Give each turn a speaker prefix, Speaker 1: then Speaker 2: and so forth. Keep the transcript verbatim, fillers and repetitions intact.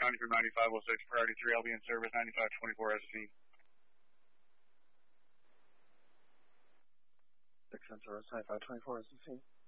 Speaker 1: County from ninety-five oh six, priority three, I'll be in service, ninety-five twenty-four S C.
Speaker 2: six Central, ninety-five twenty-four S C.